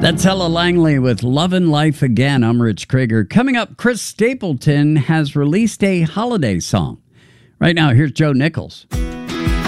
That's Ella Langley with Lovin' Life Again. I'm Rich Krager. Coming up, Chris Stapleton has released a holiday song. Right now, here's Joe Nichols.